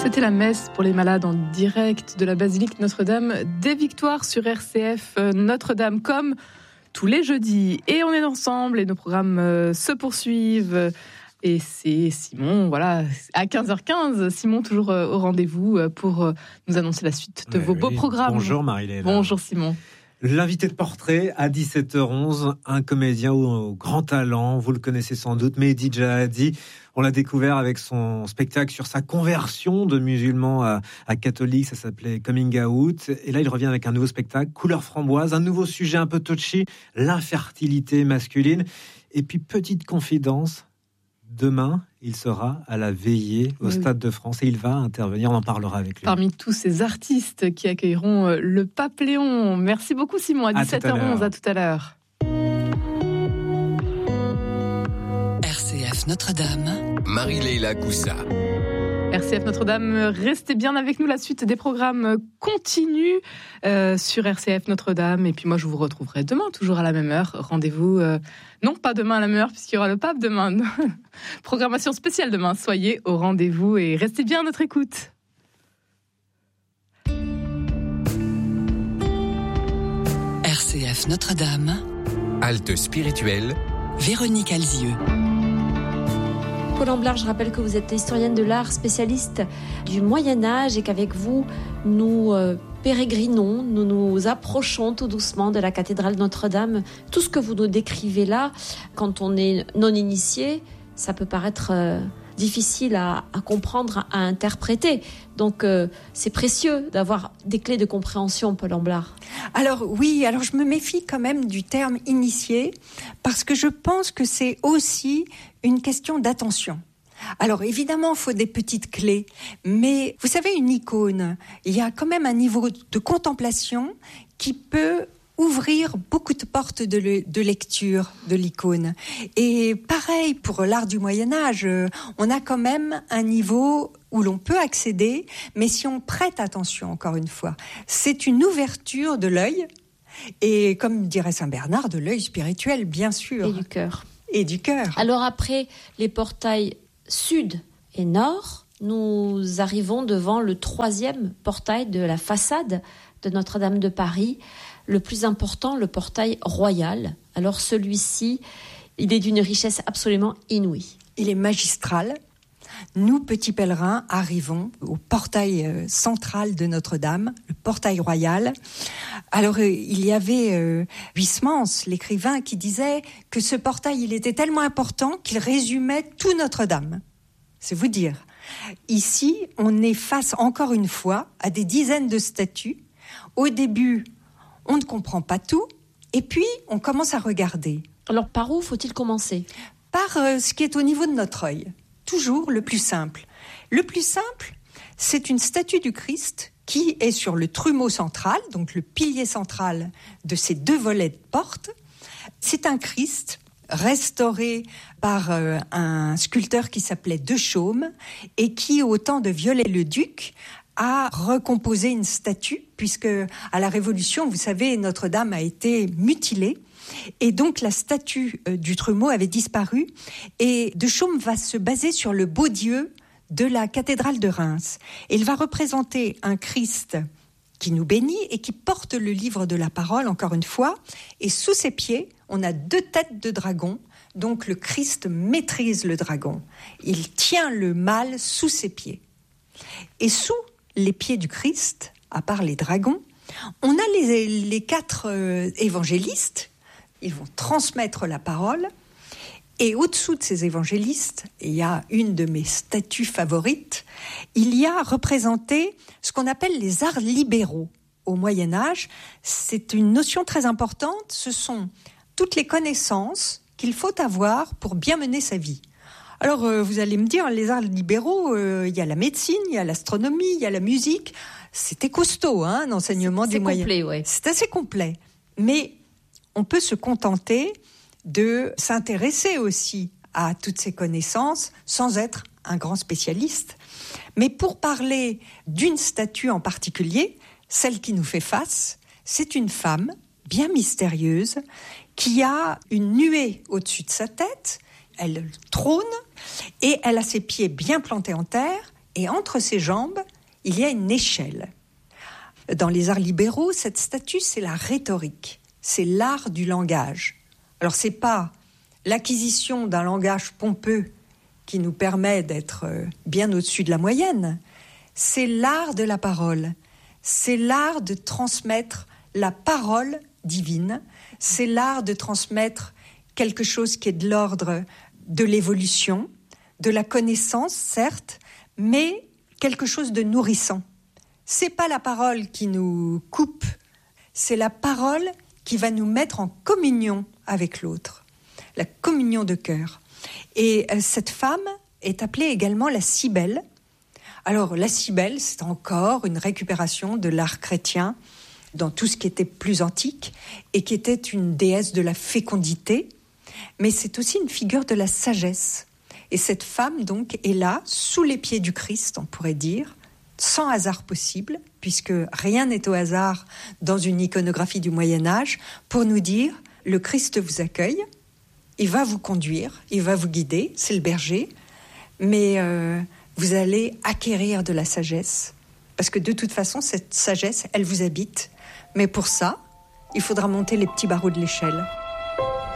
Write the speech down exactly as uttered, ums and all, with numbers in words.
C'était la messe pour les malades en direct de la basilique Notre-Dame des Victoires sur R C F Notre-Dame, comme tous les jeudis. Et on est ensemble et nos programmes se poursuivent. Et c'est Simon, voilà, à quinze heures quinze. Simon, toujours au rendez-vous pour nous annoncer la suite de ouais, vos oui. beaux programmes. Bonjour Marie-Léla. Bonjour Simon. L'invité de portrait à dix-sept heures onze, un comédien au, au grand talent, vous le connaissez sans doute, Mehdi Djahadi. On l'a découvert avec son spectacle sur sa conversion de musulman à, à catholique, ça s'appelait Coming Out. Et là, il revient avec un nouveau spectacle, Couleur framboise, un nouveau sujet un peu touchy, l'infertilité masculine. Et puis, petite confidence, demain, il sera à la veillée au oui. Stade de France et il va intervenir, on en parlera avec lui. Parmi tous ces artistes qui accueilleront le Pape Léon. Merci beaucoup Simon, à dix-sept heures onze, à tout à l'heure. R C F Notre-Dame, Marie-Léla Coussa. R C F Notre-Dame, restez bien avec nous, la suite des programmes continue euh, sur R C F Notre-Dame. Et puis moi, je vous retrouverai demain, toujours à la même heure. Rendez-vous, euh, non pas demain à la même heure, puisqu'il y aura le pape demain. Programmation spéciale demain, soyez au rendez-vous et restez bien à notre écoute. R C F Notre-Dame, Halte spirituelle, Véronique Alzieux. Paul Amblard, je rappelle que vous êtes historienne de l'art, spécialiste du Moyen-Âge et qu'avec vous, nous euh, pérégrinons, nous nous approchons tout doucement de la cathédrale Notre-Dame. Tout ce que vous nous décrivez là, quand on est non-initié, ça peut paraître euh, difficile à, à comprendre, à interpréter. Donc, euh, c'est précieux d'avoir des clés de compréhension, Paul Amblard. Alors oui, alors je me méfie quand même du terme initié, parce que je pense que c'est aussi une question d'attention. Alors évidemment, il faut des petites clés, mais vous savez, une icône, il y a quand même un niveau de contemplation qui peut ouvrir beaucoup de portes de, le, de lecture de l'icône. Et pareil pour l'art du Moyen-Âge, on a quand même un niveau où l'on peut accéder, mais si on prête attention, encore une fois, c'est une ouverture de l'œil, et comme dirait Saint Bernard, de l'œil spirituel, bien sûr. Et du cœur. Et du cœur. Alors après les portails sud et nord, nous arrivons devant le troisième portail de la façade de Notre-Dame de Paris, le plus important, le portail royal. Alors celui-ci, il est d'une richesse absolument inouïe. Il est magistral. Nous, petits pèlerins, arrivons au portail central de Notre-Dame, le portail royal. Alors, il y avait euh, Huysmans, l'écrivain, qui disait que ce portail, il était tellement important qu'il résumait tout Notre-Dame. C'est vous dire. Ici, on est face, encore une fois, à des dizaines de statues. Au début, on ne comprend pas tout, et puis on commence à regarder. Alors, par où faut-il commencer ? Par euh, ce qui est au niveau de notre œil. Toujours le plus simple. Le plus simple, c'est une statue du Christ qui est sur le trumeau central, donc le pilier central de ces deux volets de porte. C'est un Christ restauré par euh, un sculpteur qui s'appelait De Chaume et qui, au temps de Viollet-le-Duc, a recomposé une statue, puisque à la Révolution, vous savez, Notre-Dame a été mutilée. Et donc la statue euh, du Trumeau avait disparu et De Chaume va se baser sur le beau Dieu de la cathédrale de Reims. Et il va représenter un Christ qui nous bénit et qui porte le livre de la parole, encore une fois. Et sous ses pieds, on a deux têtes de dragon. Donc le Christ maîtrise le dragon. Il tient le mal sous ses pieds. Et sous les pieds du Christ, à part les dragons, on a les, les quatre euh, évangélistes. Ils vont transmettre la parole. Et au-dessous de ces évangélistes, il y a une de mes statues favorites, il y a représenté ce qu'on appelle les arts libéraux au Moyen-Âge. C'est une notion très importante. Ce sont toutes les connaissances qu'il faut avoir pour bien mener sa vie. Alors, euh, vous allez me dire, les arts libéraux, euh, il y a la médecine, il y a l'astronomie, il y a la musique. C'était costaud, hein, l'enseignement des Moyens. C'est complet, ouais. C'est assez complet. Mais on peut se contenter de s'intéresser aussi à toutes ces connaissances sans être un grand spécialiste. Mais pour parler d'une statue en particulier, celle qui nous fait face, c'est une femme bien mystérieuse qui a une nuée au-dessus de sa tête. Elle trône et elle a ses pieds bien plantés en terre Et entre ses jambes, il y a une échelle. Dans les arts libéraux, cette statue, c'est la rhétorique. C'est l'art du langage. Alors, c'est pas l'acquisition d'un langage pompeux qui nous permet d'être bien au-dessus de la moyenne. C'est l'art de la parole. C'est l'art de transmettre la parole divine. C'est l'art de transmettre quelque chose qui est de l'ordre de l'évolution, de la connaissance, certes, mais quelque chose de nourrissant. C'est pas la parole qui nous coupe, c'est la parole qui va nous mettre en communion avec l'autre, la communion de cœur. Et euh, cette femme est appelée également la Cybèle. Alors la Cybèle, c'est encore une récupération de l'art chrétien dans tout ce qui était plus antique et qui était une déesse de la fécondité, mais c'est aussi une figure de la sagesse. Et cette femme donc est là, sous les pieds du Christ, on pourrait dire, sans hasard possible, puisque rien n'est au hasard dans une iconographie du Moyen-Âge, pour nous dire, le Christ vous accueille, il va vous conduire, il va vous guider, c'est le berger, mais euh, vous allez acquérir de la sagesse, parce que de toute façon, cette sagesse, elle vous habite. Mais pour ça, il faudra monter les petits barreaux de l'échelle.